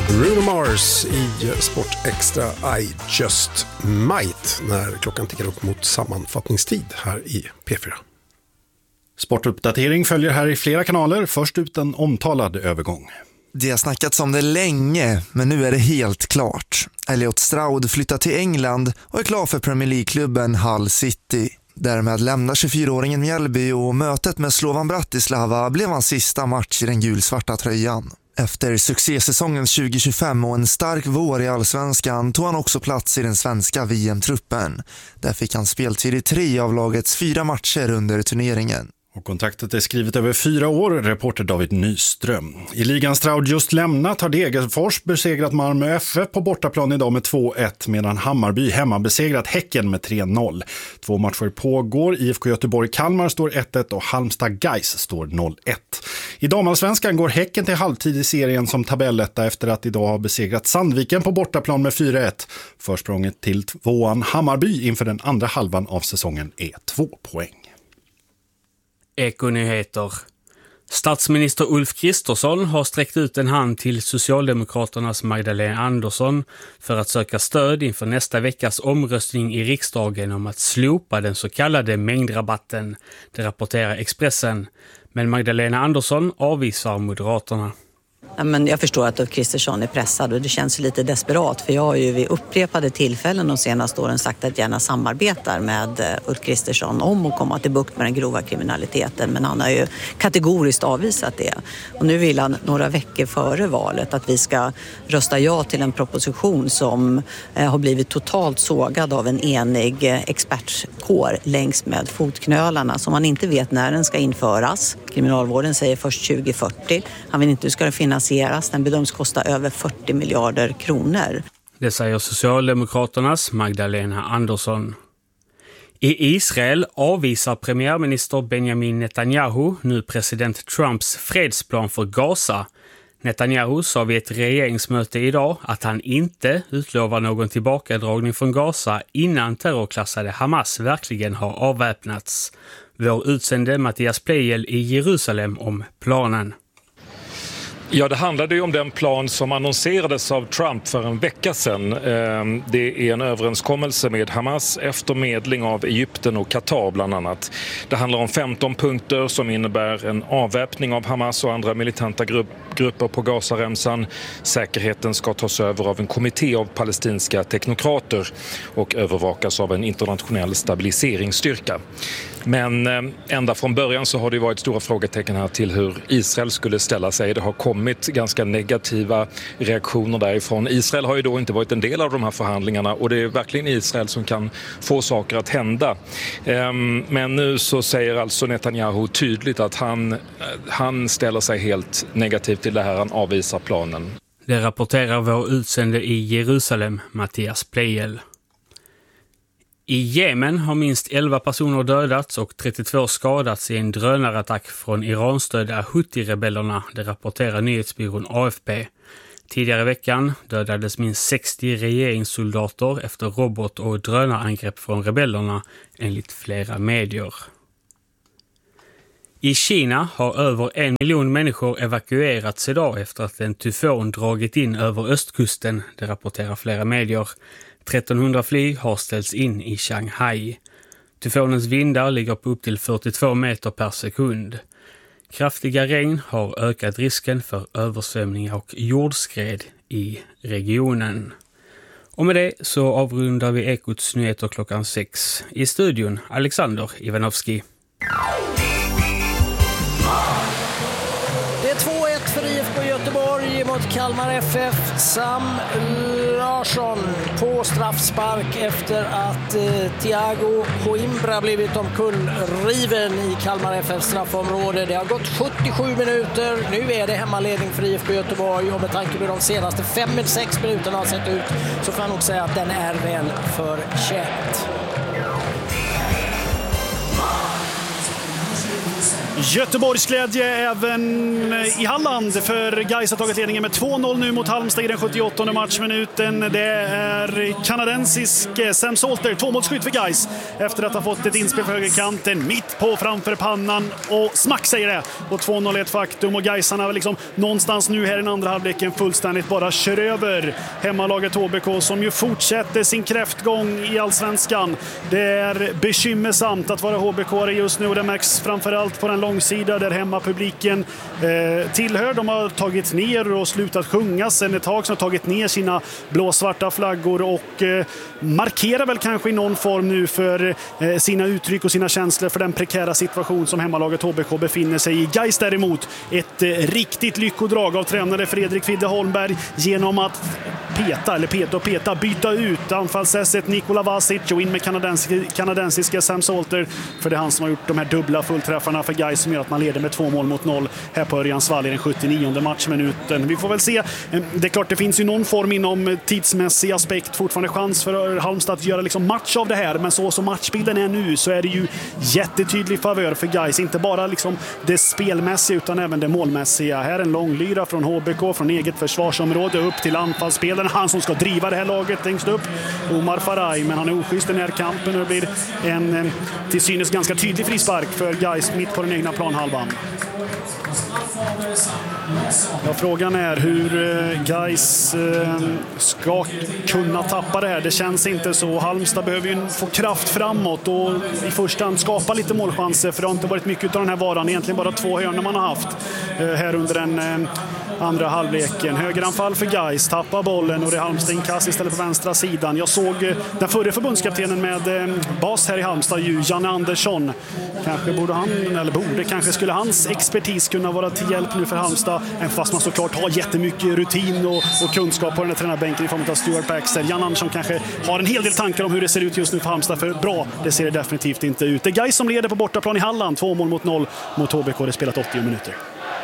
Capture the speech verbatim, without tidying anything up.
Bruno Mars i Sport Extra I Just Might när klockan tickar upp mot sammanfattningstid här i P fyra. Sportuppdatering följer här i flera kanaler. Först ut en omtalad övergång. Det har snackats om det länge, men nu är det helt klart. Elliot Stroud flyttar till England och är klar för Premier League-klubben Hull City. Därmed lämnar tjugofyraåringen Mjällby och mötet med Slovan Bratislava blev hans sista match i den gulsvarta tröjan. Efter succésäsongen tjugo tjugofem och en stark vår i Allsvenskan tog han också plats i den svenska V M-truppen. Där fick han speltid i tre av lagets fyra matcher under turneringen. Och kontraktet är skrivet över fyra år, reporter David Nyström. I ligan Stroud just lämnat har Degerfors besegrat Malmö F F på bortaplan idag med två ett medan Hammarby hemma besegrat Häcken med tre noll. Två matcher pågår, I F K Göteborg-Kalmar står ett ett och Halmstad-Gais står noll ett. I damallsvenskan går Häcken till halvtid i serien som tabelletta efter att idag ha besegrat Sandviken på bortaplan med fyra ett. Försprånget till tvåan Hammarby inför den andra halvan av säsongen är två poäng. Ekonyheter. Statsminister Ulf Kristersson har sträckt ut en hand till Socialdemokraternas Magdalena Andersson för att söka stöd inför nästa veckas omröstning i riksdagen om att slopa den så kallade mängdrabatten, det rapporterar Expressen. Men Magdalena Andersson avvisar Moderaterna. Ja, men jag förstår att Ulf Kristersson är pressad och det känns lite desperat, för jag har ju vid upprepade tillfällen de senaste åren sagt att jag gärna samarbetar med Ulf Kristersson om att komma till bukt med den grova kriminaliteten, men han har ju kategoriskt avvisat det. Och nu vill han några veckor före valet att vi ska rösta ja till en proposition som eh, har blivit totalt sågad av en enig eh, expertkår längs med fotknölarna, som man inte vet när den ska införas. Kriminalvården säger först tjugo fyrtio. Han vill inte hur ska det finansieras. Den bedöms kosta över fyrtio miljarder kronor. Det säger Socialdemokraternas Magdalena Andersson. I Israel avvisar premiärminister Benjamin Netanyahu nu president Trumps fredsplan för Gaza. Netanyahu sa vid ett regeringsmöte idag att han inte utlovar någon tillbakadragning från Gaza innan terrorklassade Hamas verkligen har avväpnats. Vår utsände Mattias Plejel i Jerusalem om planen. Ja, det handlade ju om den plan som annonserades av Trump för en vecka sedan. Det är en överenskommelse med Hamas efter medling av Egypten och Qatar bland annat. Det handlar om femton punkter som innebär en avväpning av Hamas och andra militanta grupper på Gazaremsan. Säkerheten ska tas över av en kommitté av palestinska teknokrater och övervakas av en internationell stabiliseringsstyrka. Men ända från början så har det varit stora frågetecken här till hur Israel skulle ställa sig. Det har kommit ganska negativa reaktioner därifrån. Israel har ju då inte varit en del av de här förhandlingarna och det är verkligen Israel som kan få saker att hända. Men nu så säger alltså Netanyahu tydligt att han, han ställer sig helt negativt till det här, han avvisar planen. Det rapporterar vår utsände i Jerusalem, Mattias Plejel. I Jemen har minst elva personer dödats och trettiotvå skadats i en drönarattack från Iranstödda Houthi-rebellerna, det rapporterar nyhetsbyrån A F P. Tidigare i veckan dödades minst sextio regeringssoldater efter robot- och drönarangrepp från rebellerna, enligt flera medier. I Kina har över en miljon människor evakuerats idag efter att en tyfon dragit in över östkusten, det rapporterar flera medier. trettonhundra flyg har ställts in i Shanghai. Tyfonens vindar ligger på upp till fyrtiotvå meter per sekund. Kraftiga regn har ökat risken för översvämningar och jordskred i regionen. Och med det så avrundar vi Ekots nyheter klockan sex. I studion Alexander Ivanovski. Det är två ett för I F K Göteborg mot Kalmar F F. Sam Larsson på straffspark efter att eh, Thiago Coimbra blivit omkullriven i Kalmar F F straffområde. Det har gått sjuttiosju minuter. Nu är det hemmaledning för I F K Göteborg och med tanke på de senaste fem eller sex minuterna har sett ut så får jag nog säga att den är väl förtjänt. Göteborgsglädje även i Halland, för Gais har tagit ledningen med två noll nu mot Halmstad i den sjuttioåttonde matchminuten. Det är kanadensisk Sam Salter, tvåmålsskytt för Gais, efter att ha fått ett inspel för högerkanten mitt på framför pannan, och smack säger det. Och två noll är ett faktum, och Gaisarna liksom någonstans nu här i den andra halvleken fullständigt bara kör över hemmalaget H B K, som ju fortsätter sin kräftgång i Allsvenskan. Det är bekymmersamt att vara H B K just nu, och det märks framförallt på den långsida där hemmapubliken eh, tillhör. De har tagit ner och slutat sjunga sen ett tag, som har tagit ner sina blåsvarta flaggor och eh, markerar väl kanske i någon form nu för eh, sina uttryck och sina känslor för den prekära situation som hemmalaget H B K befinner sig i. Gais däremot ett eh, riktigt lyckodrag av tränare Fredrik Fidde Holmberg genom att peta, eller peta och peta, byta ut anfallsässet Nikola Vasic och in med kanadensiska, kanadensiska Sam Salter, för det är han som har gjort de här dubbla fullträffarna för Gais som gör att man leder med två mål mot noll här på Örjansvall i den sjuttionionde matchminuten. Vi får väl se. Det är klart, det finns ju någon form inom tidsmässig aspekt fortfarande chans för Halmstad att göra liksom match av det här, men så som matchbilden är nu så är det ju jättetydlig favör för Gais, inte bara liksom det spelmässiga utan även det målmässiga. Här en lång lyra från H B K från eget försvarsområde upp till anfallsspelaren, han som ska driva det här laget längst upp, Omar Faraj, men han är oschysst i den här kampen och det blir en till synes ganska tydlig frispark för Gais mitt på den egna planhalvan. Ja, frågan är hur Gais ska kunna tappa det här. Det känns inte så. Halmstad behöver ju få kraft framåt och i första hand skapa lite målchanser, för det har inte varit mycket av den här varan. Egentligen bara två hörnor man har haft här under den andra halvleken. Högeranfall för Gais, tappar bollen och det är Halmstad inkast istället på vänstra sidan. Jag såg den förre förbundskaptenen med bas här i Halmstad, Janne Andersson. Kanske borde han, eller borde, kanske skulle hans expertis kunna vara till hjälp nu för Halmstad, även fast man såklart har jättemycket rutin och, och kunskap på den här tränarbänken i form av Stuart Baxter. Janne Andersson kanske har en hel del tankar om hur det ser ut just nu för Halmstad, för bra, det ser det definitivt inte ut. Det är Gais som leder på bortaplan i Halland, två mål mot noll mot H B K, det spelat åttio minuter.